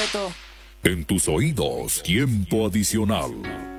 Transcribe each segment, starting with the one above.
Barreto. En tus oídos, tiempo adicional.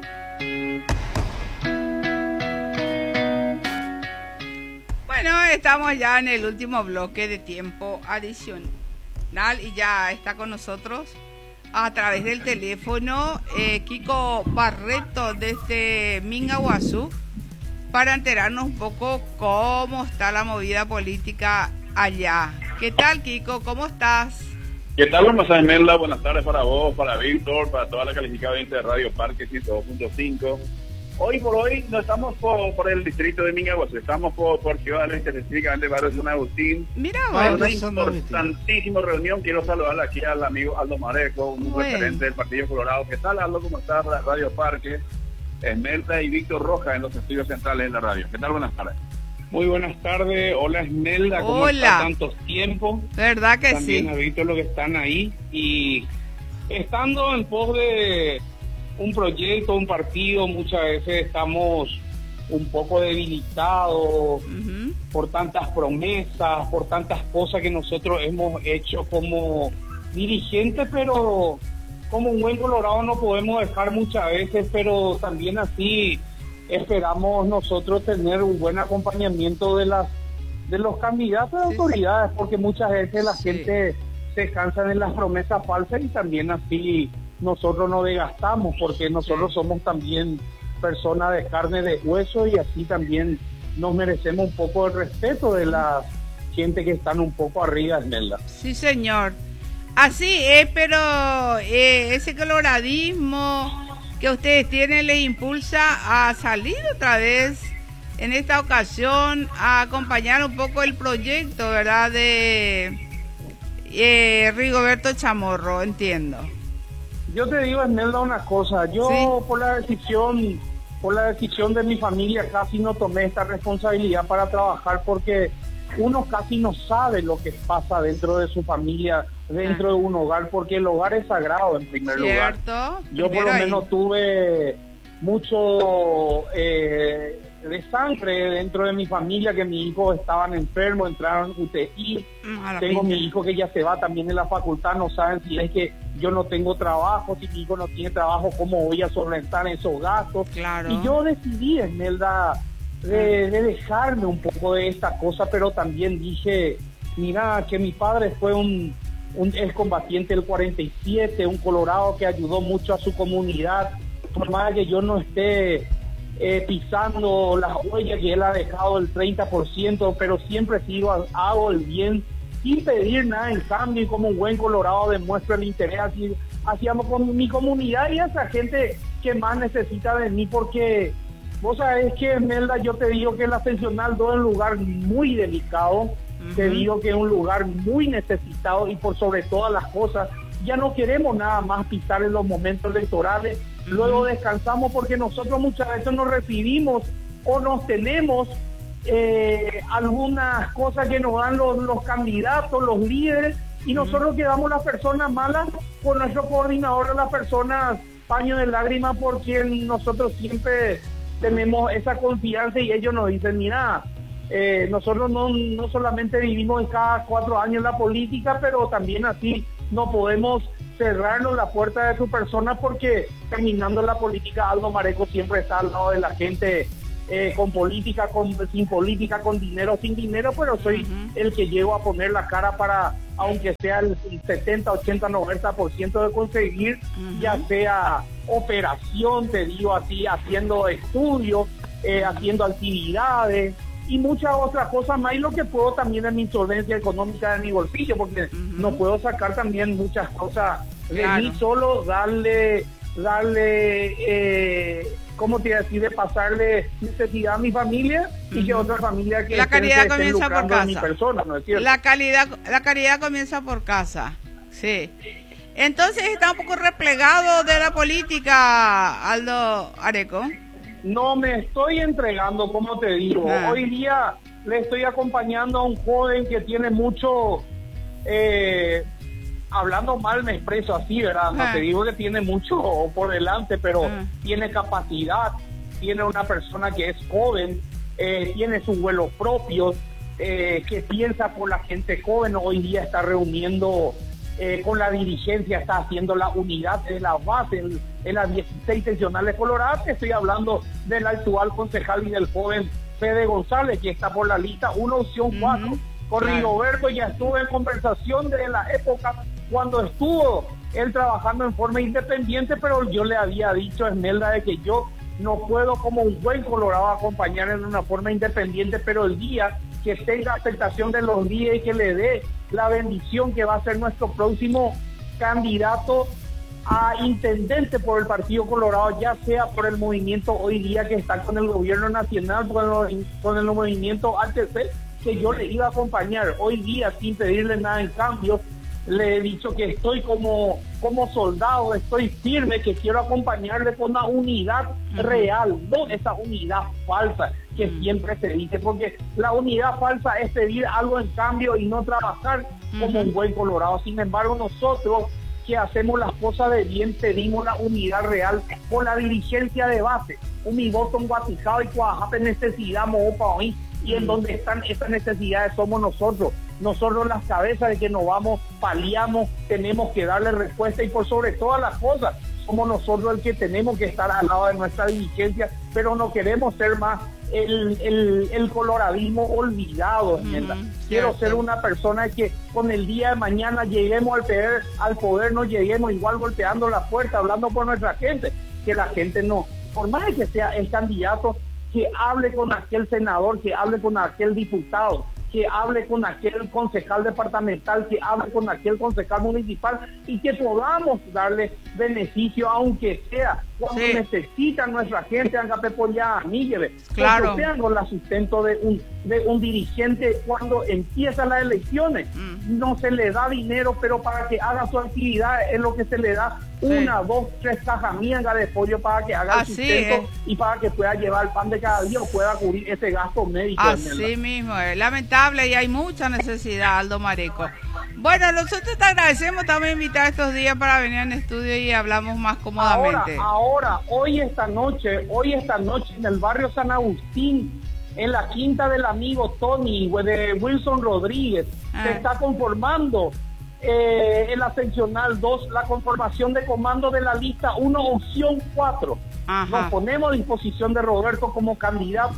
Bueno, estamos ya en el último bloque de tiempo adicional y ya está con nosotros a través del teléfono Kiko Barreto desde Mingaguazú para enterarnos un poco cómo está la movida política allá. ¿Qué tal, Kiko? ¿Cómo estás? ¿Qué tal, hermosa Esmeralda? Buenas tardes para vos, para Víctor, para toda la calificada de Radio Parque 102.5. Hoy por hoy no estamos por el distrito de Mingaguazú, estamos por Ciudad del Este, específicamente barrio San Agustín. Mira, una importantísima reunión. Quiero saludar aquí al amigo Aldo Mareco, un referente del Partido Colorado. ¿Qué tal, Aldo? ¿Cómo estás? Radio Parque, Esmeralda y Víctor Rojas en los estudios centrales de la radio. ¿Qué tal? Buenas tardes. Muy buenas tardes. Hola, Esmeralda. ¿Cómo está? Tantos tiempos. ¿Verdad que también sí? También a Víctor, los que están ahí. Y estando en pos de un proyecto, un partido, muchas veces estamos un poco debilitados por tantas promesas, por tantas cosas que nosotros hemos hecho como dirigentes, pero como un buen colorado no podemos dejar muchas veces, pero también así esperamos nosotros tener un buen acompañamiento de los candidatos de autoridades, porque muchas veces la gente se cansa en las promesas falsas y también así nosotros no desgastamos, porque nosotros somos también personas de carne, de hueso, y así también nos merecemos un poco el respeto de la gente que están un poco arriba, Esmeralda. Sí, señor. Así es, pero ese coloradismo que ustedes tienen les impulsa a salir otra vez en esta ocasión a acompañar un poco el proyecto, ¿verdad? De Rigoberto Chamorro, entiendo. Yo te digo, Esmeralda, una cosa. Yo por la decisión de mi familia casi no tomé esta responsabilidad para trabajar, porque uno casi no sabe lo que pasa dentro de su familia, dentro de un hogar, porque el hogar es sagrado en primer lugar. Yo por lo menos tuve mucho de sangre dentro de mi familia, que mis hijos estaban enfermos, entraron en UTI. Tengo mi hijo que ya se va también en la facultad, no saben si es que yo no tengo trabajo, si mi hijo no tiene trabajo, cómo voy a solventar esos gastos. Y yo decidí, Esmeralda, de dejarme un poco de esta cosa, pero también dije, mira, que mi padre fue un excombatiente del 47, un colorado que ayudó mucho a su comunidad, por más que yo no esté pisando las huellas que él ha dejado el 30%, pero siempre hago el bien sin pedir nada en cambio, y como un buen colorado demuestro el interés hacia mi comunidad y hacia gente que más necesita de mí, porque vos sabés que, Esmeralda, yo te digo que la Ascensional 2 es un lugar muy delicado, te digo que es un lugar muy necesitado, y por sobre todas las cosas ya no queremos nada más pisar en los momentos electorales. Luego descansamos, porque nosotros muchas veces nos recibimos o nos tenemos algunas cosas que nos dan los candidatos, los líderes, y nosotros quedamos las personas malas con nuestro coordinador de las personas paño de lágrimas, porque nosotros siempre tenemos esa confianza y ellos nos dicen, mira, nosotros no solamente vivimos cada 4 años la política, pero también así no podemos cerrarnos la puerta de tu persona, porque terminando la política, Aldo Mareco siempre está al lado de la gente, con política, sin política, con dinero, sin dinero, pero soy el que llego a poner la cara para, aunque sea el 70, 80, 90% de conseguir, ya sea operación, te digo así, haciendo estudios, haciendo actividades y muchas otras cosas más, y lo que puedo también en mi insolvencia económica de mi bolsillo, porque no puedo sacar también muchas cosas de mí solo, darle ¿cómo te iba a decir? De pasarle necesidad a mi familia y que otra familia que la caridad comienza por casa. Mi persona, ¿no es cierto? La caridad comienza por casa, sí. Entonces está un poco replegado de la política, Aldo Areco. No me estoy entregando, como te digo. Hoy día le estoy acompañando a un joven que tiene mucho, hablando mal me expreso así, ¿verdad? No te digo que tiene mucho por delante, pero tiene capacidad, tiene una persona que es joven, tiene su vuelo propio, que piensa por la gente joven. Hoy día está reuniendo con la dirigencia está haciendo la unidad de la base en las 16 seccionales coloradas. Estoy hablando del actual concejal y del joven Fede González, que está por la lista 1, opción 4. Con Rigoberto ya estuve en conversación de la época cuando estuvo él trabajando en forma independiente, pero yo le había dicho a Esmelda de que yo no puedo como un buen colorado acompañar en una forma independiente, pero el día que tenga aceptación de los días y que le dé la bendición que va a ser nuestro próximo candidato a intendente por el Partido Colorado, ya sea por el movimiento hoy día que está con el gobierno nacional, con el movimiento ATC, que yo le iba a acompañar hoy día sin pedirle nada en cambio. Le he dicho que estoy como soldado, estoy firme, que quiero acompañarle con una unidad real, no esa unidad falsa que siempre se dice, porque la unidad falsa es pedir algo en cambio y no trabajar como un buen colorado. Sin embargo, nosotros que hacemos las cosas de bien pedimos la unidad real con la dirigencia de base. Un mi voto en Guatijao y Cuajape necesidad mopa hoy, y en donde están esas necesidades somos nosotros las cabezas de que nos vamos, paliamos, tenemos que darle respuesta, y por sobre todas las cosas somos nosotros el que tenemos que estar al lado de nuestra dirigencia, pero no queremos ser más el coloradismo olvidado. Quiero ser una persona que con el día de mañana lleguemos al poder, no lleguemos igual golpeando la puerta, hablando por nuestra gente, que la gente no, por más que sea el candidato, que hable con aquel senador, que hable con aquel diputado, que hable con aquel concejal departamental, que hable con aquel concejal municipal, y que podamos darle beneficio, aunque sea cuando necesitan nuestra gente, claro, tengo la sustento de un dirigente cuando empiezan las elecciones. No se le da dinero, pero para que haga su actividad es lo que se le da. 1, 2, 3 cajas miengas de pollo para que haga el sustento y para que pueda llevar el pan de cada día o pueda cubrir ese gasto médico. Así mismo, es lamentable y hay mucha necesidad, Aldo Mareco. Bueno, nosotros te agradecemos, estamos invitados estos días para venir en estudio y hablamos más cómodamente. Ahora, hoy esta noche en el barrio San Agustín, en la quinta del amigo Tony, de Wilson Rodríguez, se está conformando en la seccional 2 la conformación de comando de la lista 1, opción 4. Nos ponemos a disposición de Rigoberto como candidato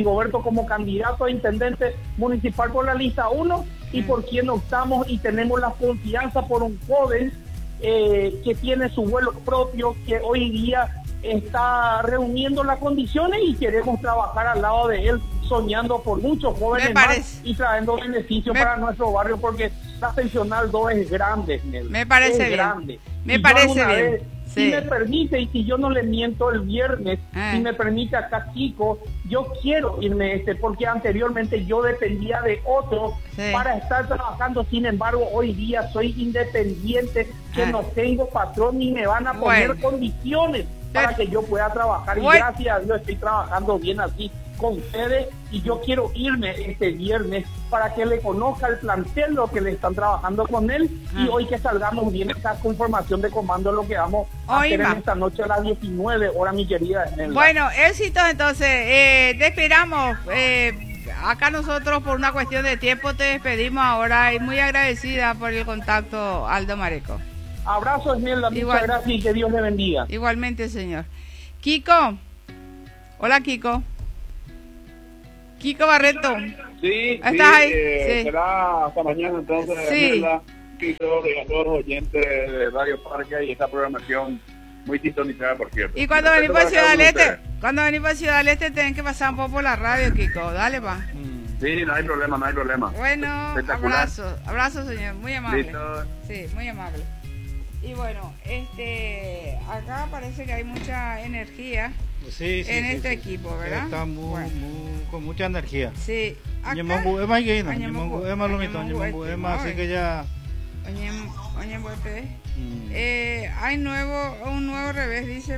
a intendente municipal por la lista 1, y por quien optamos y tenemos la confianza por un joven que tiene su vuelo propio, que hoy día está reuniendo las condiciones, y queremos trabajar al lado de él, soñando por muchos jóvenes más y trayendo beneficios para nuestro barrio, porque la seccional 2 es grande. Me parece bien. Grande. Me parece bien. Si me permite, y si yo no le miento el viernes, si me permite acá, Kiko, yo quiero irme porque anteriormente yo dependía de otro para estar trabajando. Sin embargo, hoy día soy independiente, que no tengo patrón ni me van a poner condiciones para que yo pueda trabajar. Y gracias a Dios estoy trabajando bien así con ustedes, y yo quiero irme este viernes para que le conozca el plantel, lo que le están trabajando con él, y hoy que salgamos bien esta conformación de comando, lo que vamos a hacer en esta noche a las 19 horas, mi querida Esmeralda. Bueno, éxito entonces, te esperamos, acá nosotros por una cuestión de tiempo te despedimos ahora, y muy agradecida por el contacto, Aldo Mareco. Abrazo, Esmeralda, muchas gracias y que Dios le bendiga. Igualmente, señor. Kiko, hola Kiko. Kiko Barreto. Sí, ¿estás ahí? Será hasta mañana entonces. Y a todos los oyentes de Radio Parque y esta programación muy sintonizada, por cierto. Y cuando venís para Ciudad del Este, tienen que pasar un poco por la radio, Kiko. Dale, va. Sí, no hay problema. Bueno, abrazo, señor. Muy amable. Listo. Sí, muy amable. Y bueno, acá parece que hay mucha energía. En este equipo, ¿verdad? Está con mucha energía. Sí. Así que ya. Hay un nuevo revés, dice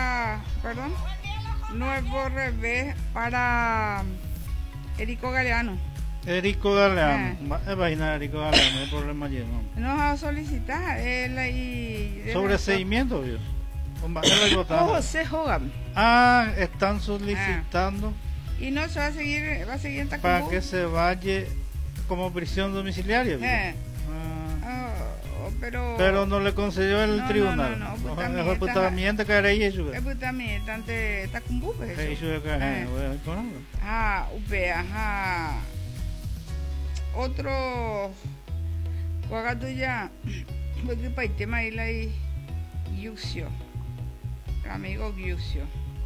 nuevo revés para Erico Galeano. Erico Galeano, Erico Galeano, no hay problema allí, ¿no? Nos va a solicitar sobreseimiento, Dios. José Hogan. Están solicitando. Y no se va a seguir en Tacubú. Para que se vaya como prisión domiciliaria. pero no le concedió el tribunal. No, putamiento que era eso. Putamiento ante está con bupe. Eso es que upea, otro cuaga tuya porque para el tema ahí la Giuxio, amigo Giuxio.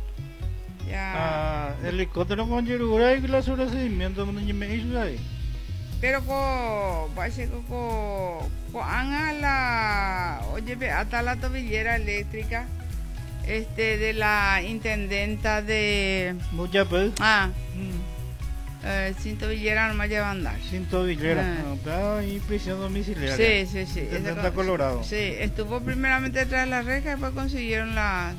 Ya. Helicóptero con Yerura y la sobreseimiento de me hizo ahí. Pero parece que anga la oye hasta la tobillera eléctrica de la intendenta de mucha pues sin tobillera no me lleva a andar. Sin tobillera y prisión domiciliaria. Sí Intendenta Colorado. Sí, estuvo primeramente detrás de la reja y después consiguieron la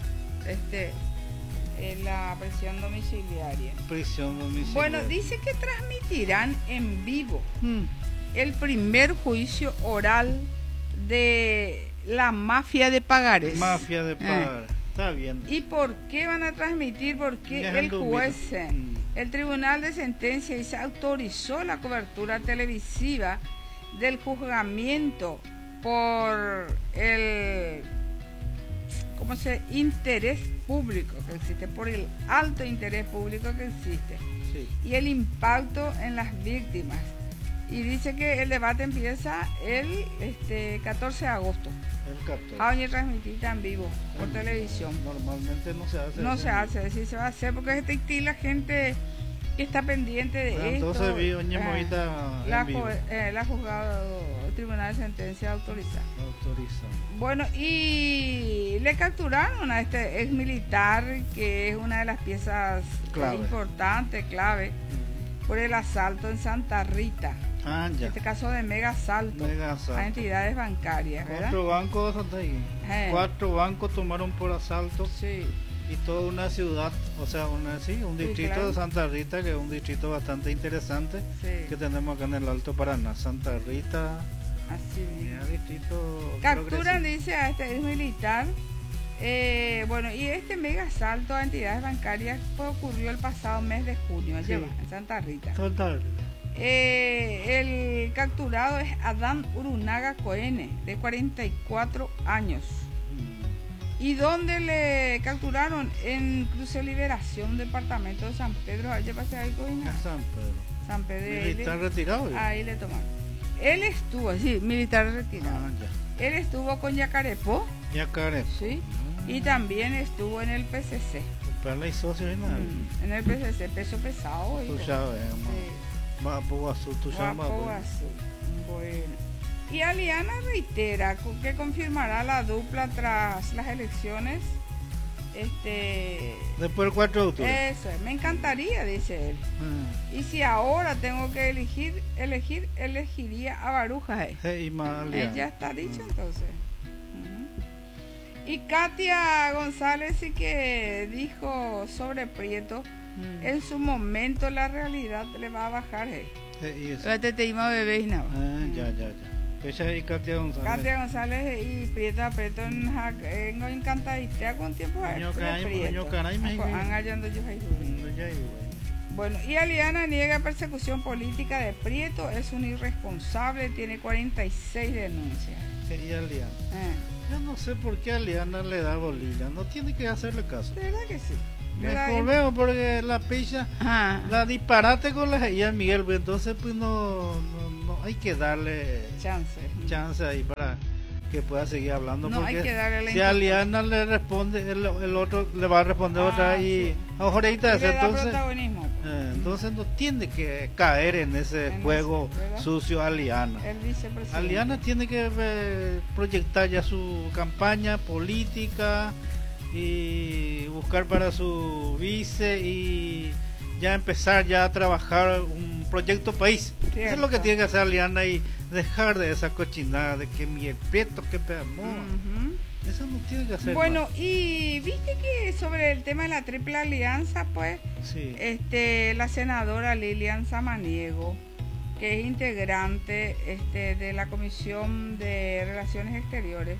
prisión domiciliaria. Bueno, dice que transmitirán en vivo el primer juicio oral de la mafia de Pagares. Está bien. ¿Y por qué van a transmitir? Porque el juez, el tribunal de sentencia, se autorizó la cobertura televisiva del juzgamiento por el interés público que existe, por el alto interés público que existe y el impacto en las víctimas. Y dice que el debate empieza el 14 de agosto. El 14. Ahora transmitir en vivo por televisión. Normalmente no se hace. No se hace, sí se va a hacer porque la gente que está pendiente de esto. Entonces vi la juzgado el tribunal de sentencia autoriza. Bueno, y le capturaron a este ex militar que es una de las piezas importantes, clave, por el asalto en Santa Rita. Ya. Este caso de mega asalto a entidades bancarias, ¿verdad? 4 bancos tomaron por asalto. Sí. Y toda una ciudad, o sea, un distrito de Santa Rita, que es un distrito bastante interesante, que tenemos acá en el Alto Paraná. Santa Rita, así mismo. Distrito capturan, dice, a este ex militar. Bueno, y este mega asalto a entidades bancarias ocurrió el pasado mes de junio, en Santa Rita. El capturado es Adán Urunaga Coene, de 44 años. ¿Y dónde le capturaron? En Cruce Liberación, departamento de San Pedro. Ayer pasé ahí con San Pedro. Militar retirado. Ahí le tomaron. Él estuvo, militar retirado. Él estuvo con Yacarepó. Sí. Y también estuvo en el PCC. En el PCC, peso pesado. Tú sabes, Guapo Azul, Bueno. Y Aliana reitera que confirmará la dupla tras las elecciones. Después del 4 de octubre. Eso, me encantaría, dice él. Y si ahora tengo que elegir, elegiría a Baruja. Ella está dicho entonces. Y Katia González sí que dijo sobre Prieto, en su momento la realidad le va a bajar. Te iba a beber y nada. Ya. Ella y Katia González y Prieto en encantadita con tiempo. Bueno, y Aliana niega persecución política de Prieto, es un irresponsable, tiene 46 denuncias. Y Aliana. Yo no sé por qué Aliana le da bolilla, no tiene que hacerle caso. De verdad que sí. Mejor veo porque la picha la disparate con la y Miguel, pues entonces pues no hay que darle chance ahí para que pueda seguir hablando, porque hay que darle si a Aliana le responde el otro le va a responder otra y ahorita entonces no tiene que caer en ese juego sucio. Aliana tiene que proyectar ya su campaña política y buscar para su vice y ya empezar ya a trabajar un proyecto país. Eso es lo que tiene que hacer Aliana y dejar de esa cochinada de que mi Prieto que pedamos. Eso no tiene que hacer. Bueno, más. Y viste que sobre el tema de la triple alianza, pues la senadora Lilian Samaniego, que es integrante de la Comisión de Relaciones Exteriores,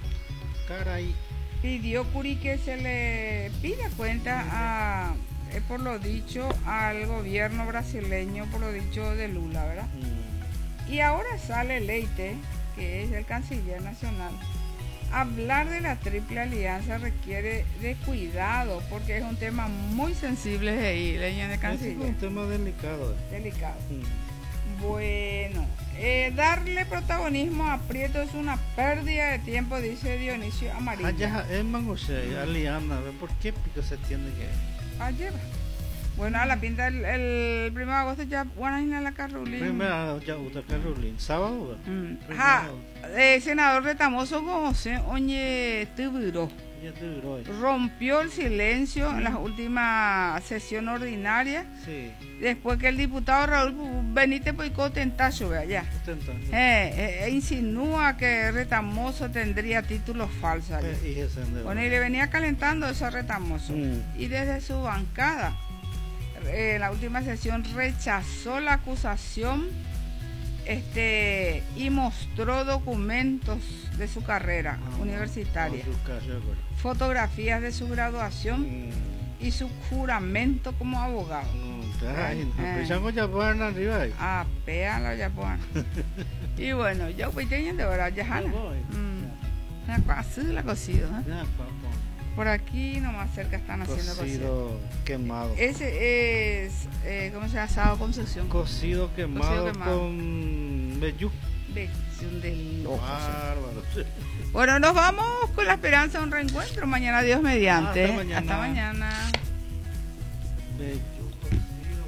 pidió que se le pida cuenta por lo dicho al gobierno brasileño, por lo dicho de Lula, ¿verdad? Y ahora sale Leite, que es el canciller nacional. Hablar de la Triple Alianza requiere de cuidado porque es un tema muy sensible ahí, leña de canciller. Es un tema delicado. Delicado. Bueno, darle protagonismo a Prieto es una pérdida de tiempo, dice Dionisio Amarillo. Allá es Mangosé, Aliana, ¿por qué pico se tiene que...? Ayer. Bueno, a la pinta el 1 de agosto ya van a ir a la Carrulín. Primero ya uta Carrulín, sábado. Senador Retamoso José Oñe Tiburo rompió el silencio en la última sesión ordinaria. Sí. Después que el diputado Raúl Benítez Poicó Tentacho, allá. Insinúa que Retamoso tendría títulos falsos. Bueno, y le venía calentando eso a Retamoso. Y desde su bancada, en la última sesión, rechazó la acusación y mostró documentos de su carrera universitaria, fotografías de su graduación y su juramento como abogado. Y bueno, yo voy teniendo ahora ya la cocido. Por aquí nomás cerca están haciendo cocido quemado. Ese es ¿cómo se llama? Asado Concepción. Cocido quemado con vellú. Del ojo. Bárbaro. Bueno, nos vamos con la esperanza de un reencuentro mañana, Dios mediante. Hasta mañana. Vellú cocido.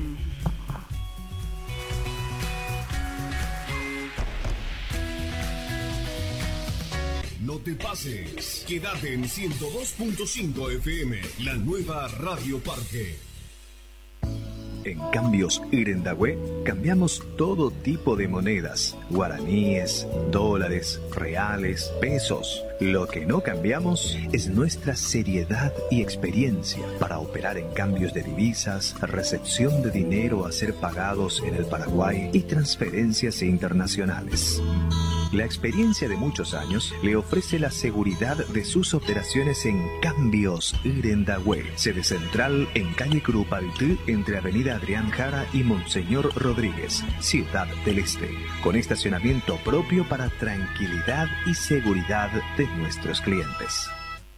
No te pases, quédate en 102.5 FM, la nueva Radio Parque. En Cambios Irendahue cambiamos todo tipo de monedas, guaraníes, dólares, reales, pesos. Lo que no cambiamos es nuestra seriedad y experiencia para operar en cambios de divisas, recepción de dinero a ser pagados en el Paraguay y transferencias internacionales. La experiencia de muchos años le ofrece la seguridad de sus operaciones en Cambios Irendahue, sede central en calle Curupaytí, entre avenida Adrián Jara y Monseñor Rodríguez, Ciudad del Este, con estacionamiento propio para tranquilidad y seguridad de nuestros clientes.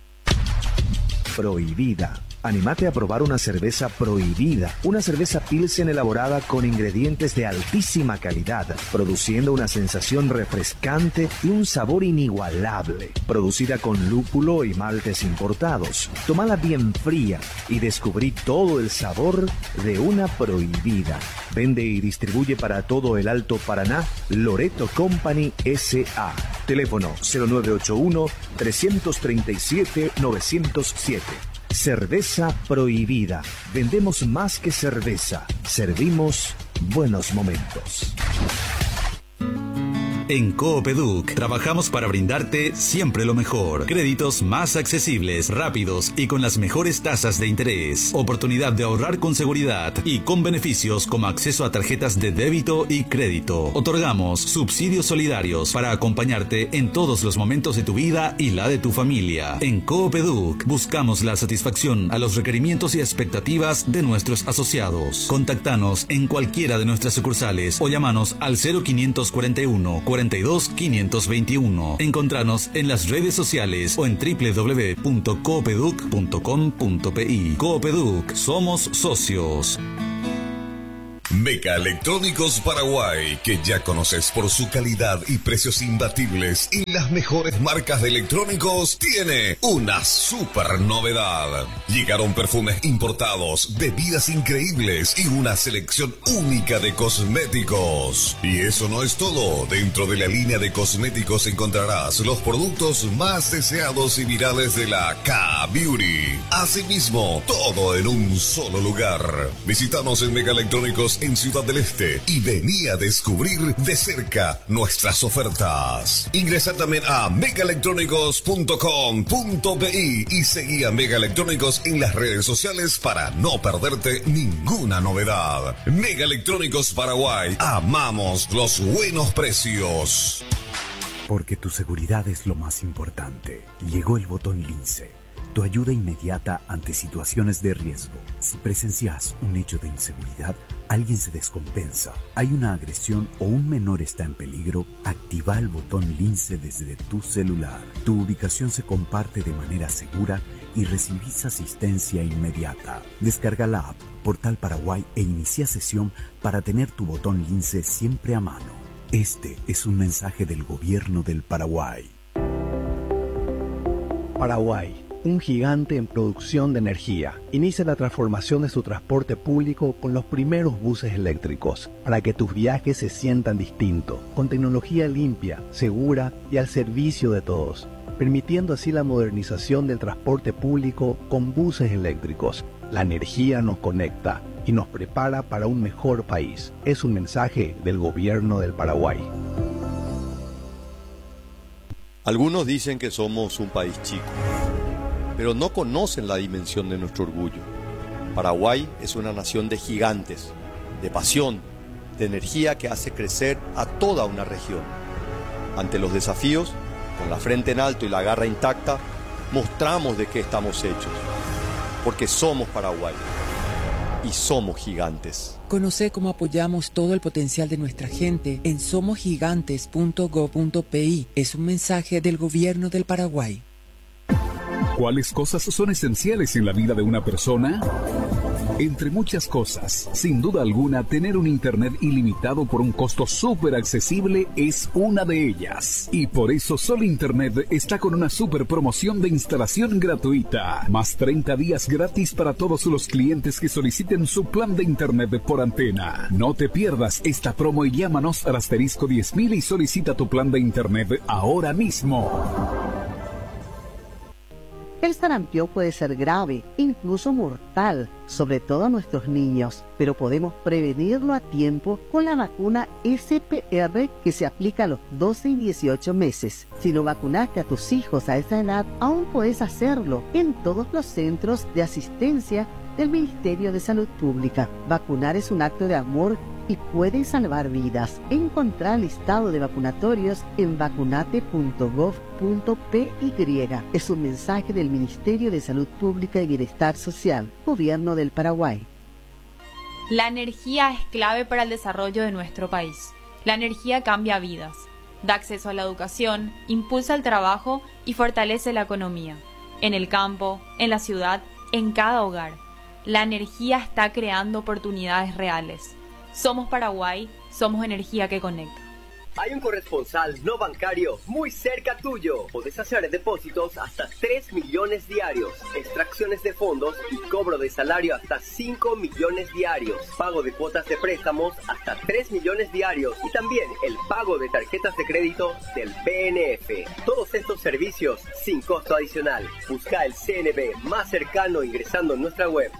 Prohibida. Anímate a probar una cerveza Prohibida, una cerveza Pilsen elaborada con ingredientes de altísima calidad, produciendo una sensación refrescante y un sabor inigualable. Producida con lúpulo y maltes importados. Tómala bien fría y descubrí todo el sabor de una Prohibida. Vende y distribuye para todo el Alto Paraná Loreto Company S.A. Teléfono 0981-337-907. Cerveza Prohibida. Vendemos más que cerveza. Servimos buenos momentos. En Coopeduc trabajamos para brindarte siempre lo mejor. Créditos más accesibles, rápidos y con las mejores tasas de interés. Oportunidad de ahorrar con seguridad y con beneficios como acceso a tarjetas de débito y crédito. Otorgamos subsidios solidarios para acompañarte en todos los momentos de tu vida y la de tu familia. En Coopeduc buscamos la satisfacción a los requerimientos y expectativas de nuestros asociados. Contactanos en cualquiera de nuestras sucursales o llámanos al 0541 42 521. Encontranos en las redes sociales o en www.coopeduc.com.pi. Coopeduc, somos socios. Meca Electrónicos Paraguay, que ya conoces por su calidad y precios imbatibles y las mejores marcas de electrónicos, tiene una super novedad. Llegaron perfumes importados, bebidas increíbles y una selección única de cosméticos. Y eso no es todo. Dentro de la línea de cosméticos encontrarás los productos más deseados y virales de la K-Beauty. Asimismo, todo en un solo lugar. Visítanos en Meca Electrónicos en Ciudad del Este y vení a descubrir de cerca nuestras ofertas. Ingresa también a megaelectrónicos.com.pi y seguí a Mega Electrónicos en las redes sociales para no perderte ninguna novedad. Mega Electrónicos Paraguay, amamos los buenos precios. Porque tu seguridad es lo más importante. Llegó el botón Lince. tu ayuda inmediata ante situaciones de riesgo. Si presencias un hecho de inseguridad, alguien se descompensa, hay una agresión o un menor está en peligro, activa el botón Lince desde tu celular. Tu ubicación se comparte de manera segura y recibís asistencia inmediata. Descarga la app Portal Paraguay e inicia sesión para tener tu botón Lince siempre a mano. Este es un mensaje del Gobierno del Paraguay. Paraguay, un gigante en producción de energía, inicia la transformación de su transporte público con los primeros buses eléctricos, para que tus viajes se sientan distintos, con tecnología limpia, segura y al servicio de todos, permitiendo así la modernización del transporte público con buses eléctricos. La energía nos conecta y nos prepara para un mejor país. Es un mensaje del Gobierno del Paraguay. Algunos dicen que somos un país chico, pero no conocen la dimensión de nuestro orgullo. Paraguay es una nación de gigantes, de pasión, de energía que hace crecer a toda una región. Ante los desafíos, con la frente en alto y la garra intacta, mostramos de qué estamos hechos, porque somos Paraguay y somos gigantes. Conoce cómo apoyamos todo el potencial de nuestra gente en somosgigantes.go.pi. Es un mensaje del Gobierno del Paraguay. ¿Cuáles cosas son esenciales en la vida de una persona? Entre muchas cosas, sin duda alguna, tener un internet ilimitado por un costo súper accesible es una de ellas. Y por eso Sol Internet está con una súper promoción de instalación gratuita. Más 30 días gratis para todos los clientes que soliciten su plan de internet por antena. No te pierdas esta promo y llámanos al asterisco 10.000 y solicita tu plan de internet ahora mismo. El sarampión puede ser grave, incluso mortal, sobre todo a nuestros niños, pero podemos prevenirlo a tiempo con la vacuna SPR que se aplica a los 12 y 18 meses. Si no vacunaste a tus hijos a esa edad, aún puedes hacerlo en todos los centros de asistencia del Ministerio de Salud Pública. Vacunar es un acto de amor y puede salvar vidas. Encontrá el listado de vacunatorios en vacunate.gov.py. Es un mensaje del Ministerio de Salud Pública y Bienestar Social, Gobierno del Paraguay. La energía es clave para el desarrollo de nuestro país. La energía cambia vidas, da acceso a la educación, impulsa el trabajo y fortalece la economía. En el campo, en la ciudad, en cada hogar. La energía está creando oportunidades reales. Somos Paraguay, somos energía que conecta. Hay un corresponsal no bancario muy cerca tuyo. Podés hacer depósitos hasta 3 millones diarios, extracciones de fondos y cobro de salario hasta 5 millones diarios, pago de cuotas de préstamos hasta 3 millones diarios y también el pago de tarjetas de crédito del BNF. Todos estos servicios sin costo adicional. Busca el CNB más cercano ingresando en nuestra web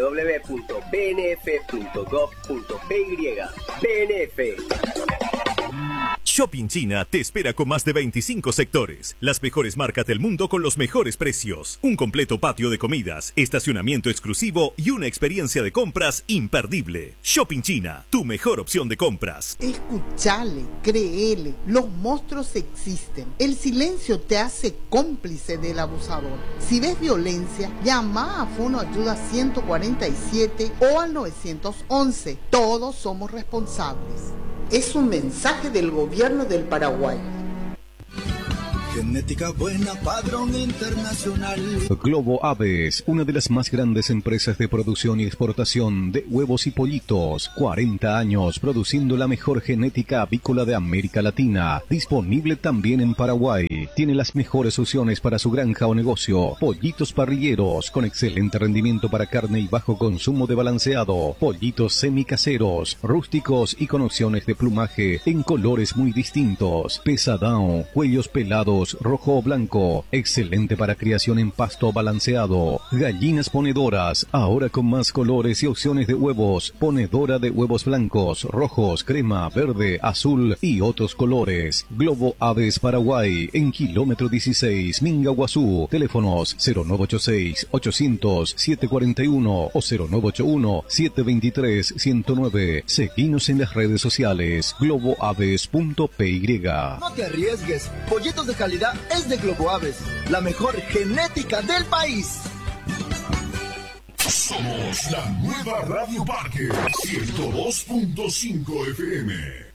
www.bnf.gov.py. BNF. Shopping China te espera con más de 25 sectores, las mejores marcas del mundo con los mejores precios, un completo patio de comidas, estacionamiento exclusivo y una experiencia de compras imperdible. Shopping China, tu mejor opción de compras. Escuchale, créele, los monstruos existen. El silencio te hace cómplice del abusador. Si ves violencia, llama a Fono Ayuda 147 o al 911. Todos somos responsables. Es un mensaje del Gobierno del Paraguay. Genética buena, padrón internacional. Globo Aves, una de las más grandes empresas de producción y exportación de huevos y pollitos. 40 años produciendo la mejor genética avícola de América Latina. Disponible también en Paraguay. Tiene las mejores opciones para su granja o negocio. Pollitos parrilleros con excelente rendimiento para carne y bajo consumo de balanceado. Pollitos semicaseros, rústicos y con opciones de plumaje en colores muy distintos. Pesadão, cuellos pelados, rojo o blanco, excelente para criación en pasto balanceado. Gallinas ponedoras, ahora con más colores y opciones de huevos. Ponedora de huevos blancos, rojos, crema, verde, azul y otros colores. Globo Aves Paraguay, en kilómetro 16, Mingaguazú. Teléfonos 0986-800-741 o 0981-723-109. Seguinos en las redes sociales, globoaves.py. No te arriesgues, pollitos de calidad calidad es de Globo Aves, la mejor genética del país. Somos la nueva Radio Parque 102.5 FM.